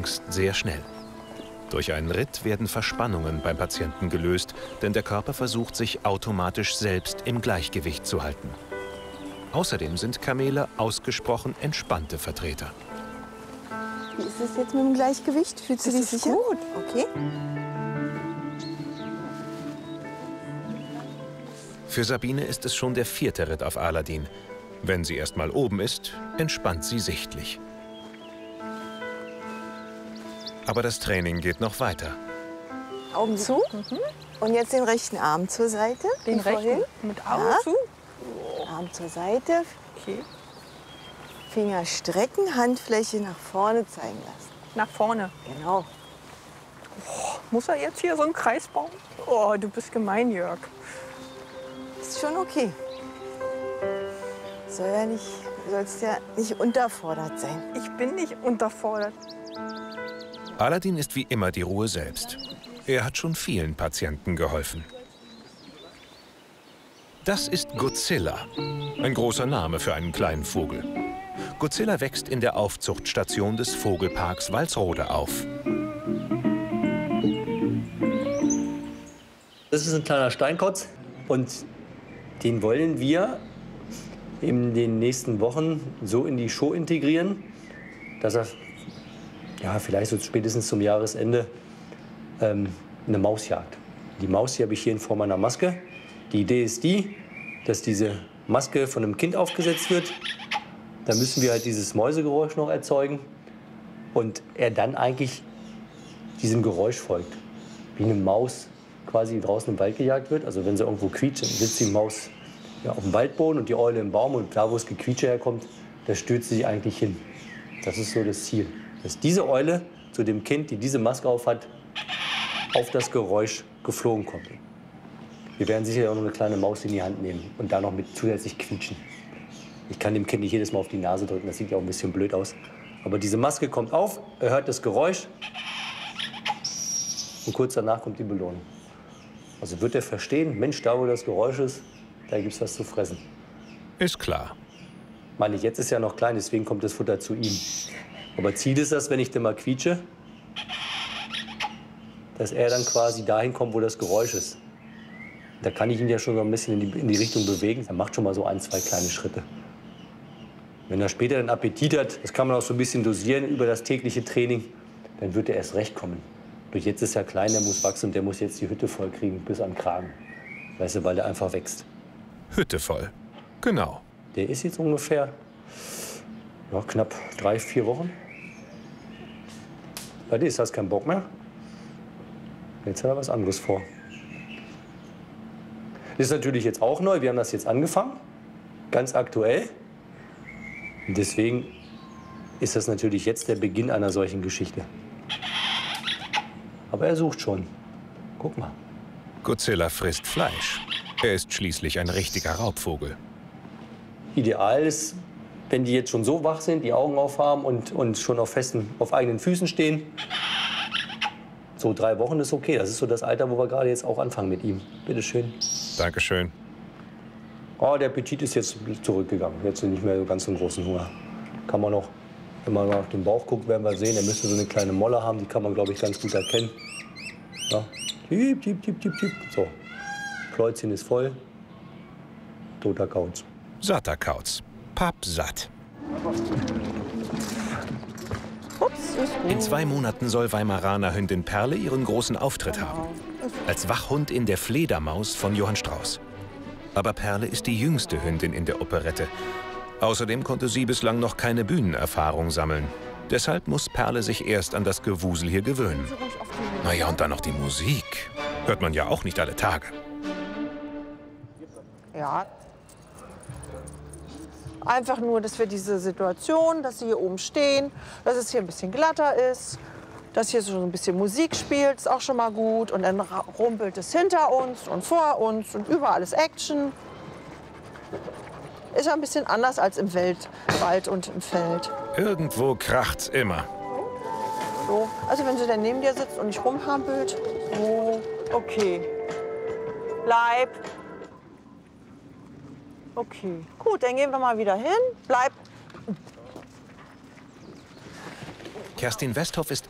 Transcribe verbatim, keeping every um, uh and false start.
Angst sehr schnell. Durch einen Ritt werden Verspannungen beim Patienten gelöst, denn der Körper versucht, sich automatisch selbst im Gleichgewicht zu halten. Außerdem sind Kamele ausgesprochen entspannte Vertreter. Wie ist es jetzt mit dem Gleichgewicht? Fühlst du dich sicher? Gut. Okay. Für Sabine ist es schon der vierte Ritt auf Aladin. Wenn sie erst mal oben ist, entspannt sie sichtlich. Aber das Training geht noch weiter. Augen zu. Mhm. Und jetzt den rechten Arm zur Seite. Den rechten mit Augen ja. zu. Arm zur Seite. Okay. Finger strecken, Handfläche nach vorne zeigen lassen. Nach vorne. Genau. Oh, muss er jetzt hier so einen Kreis bauen? Oh, du bist gemein, Jörg. Ist schon okay. Soll ja nicht, sollst ja nicht unterfordert sein. Ich bin nicht unterfordert. Aladin ist wie immer die Ruhe selbst. Er hat schon vielen Patienten geholfen. Das ist Godzilla, ein großer Name für einen kleinen Vogel. Godzilla wächst in der Aufzuchtstation des Vogelparks Walsrode auf. Das ist ein kleiner Steinkotz und den wollen wir in den nächsten Wochen so in die Show integrieren, dass er ja, vielleicht so spätestens zum Jahresende ähm, eine Maus jagt. Die Maus, die habe ich hier in Form einer Maske. Die Idee ist die, dass diese Maske von einem Kind aufgesetzt wird. Da müssen wir halt dieses Mäusegeräusch noch erzeugen und er dann eigentlich diesem Geräusch folgt. Wie eine Maus quasi draußen im Wald gejagt wird. Also wenn sie irgendwo quietscht, dann sitzt die Maus ja, auf dem Waldboden und die Eule im Baum. Und da, wo das Gequietsche herkommt, da stürzt sie eigentlich hin. Das ist so das Ziel. Dass diese Eule zu dem Kind, die diese Maske auf hat, auf das Geräusch geflogen kommt. Wir werden sicher auch noch eine kleine Maus in die Hand nehmen und da noch mit zusätzlich quietschen. Ich kann dem Kind nicht jedes Mal auf die Nase drücken, das sieht ja auch ein bisschen blöd aus. Aber diese Maske kommt auf, er hört das Geräusch und kurz danach kommt die Belohnung. Also wird er verstehen, Mensch, da wo das Geräusch ist, da gibt es was zu fressen. Ist klar. Meine, jetzt ist er noch klein, deswegen kommt das Futter zu ihm. Aber Ziel ist das, wenn ich den mal quietsche, dass er dann quasi dahin kommt, wo das Geräusch ist. Da kann ich ihn ja schon so ein bisschen in die, in die Richtung bewegen. Er macht schon mal so ein, zwei kleine Schritte. Wenn er später einen Appetit hat, das kann man auch so ein bisschen dosieren über das tägliche Training, dann wird er erst recht kommen. Durch jetzt ist er klein, der muss wachsen und der muss jetzt die Hütte voll kriegen bis an den Kragen. Weißt du, weil er einfach wächst. Hütte voll. Genau. Der ist jetzt ungefähr ja, knapp drei, vier Wochen. Bei dir ist das kein Bock mehr. Jetzt hat er was anderes vor. Das ist natürlich jetzt auch neu. Wir haben das jetzt angefangen, ganz aktuell. Und deswegen ist das natürlich jetzt der Beginn einer solchen Geschichte. Aber er sucht schon. Guck mal. Godzilla frisst Fleisch. Er ist schließlich ein richtiger Raubvogel. Ideal ist, wenn die jetzt schon so wach sind, die Augen aufhaben und, und schon auf festen, auf eigenen Füßen stehen. So drei Wochen ist okay. Das ist so das Alter, wo wir gerade jetzt auch anfangen mit ihm. Bitte schön. Dankeschön. Oh, der Appetit ist jetzt zurückgegangen. Jetzt nicht mehr so ganz so einen großen Hunger. Kann man noch, wenn man nach dem Bauch guckt, werden wir sehen, er müsste so eine kleine Molle haben. Die kann man, glaube ich, ganz gut erkennen. Ja. Tiep, tiep, tiep, tiep, tiep. So. Kreuzchen ist voll. Toter Kauz. Satter Kauz. Pappsatt. In zwei Monaten soll Weimaraner Hündin Perle ihren großen Auftritt haben. Als Wachhund in der Fledermaus von Johann Strauss. Aber Perle ist die jüngste Hündin in der Operette. Außerdem konnte sie bislang noch keine Bühnenerfahrung sammeln. Deshalb muss Perle sich erst an das Gewusel hier gewöhnen. Naja, und dann noch die Musik. Hört man ja auch nicht alle Tage. Ja. Einfach nur, dass wir diese Situation, dass sie hier oben stehen, dass es hier ein bisschen glatter ist, dass hier so ein bisschen Musik spielt, ist auch schon mal gut. Und dann rumpelt es hinter uns und vor uns und überall ist Action. Ist ja ein bisschen anders als im Wald, Wald und im Feld. Irgendwo kracht's immer. So. Also wenn sie dann neben dir sitzt und nicht rumhampelt, so, okay. Bleib. Okay, gut, dann gehen wir mal wieder hin. Bleib. Kerstin Westhoff ist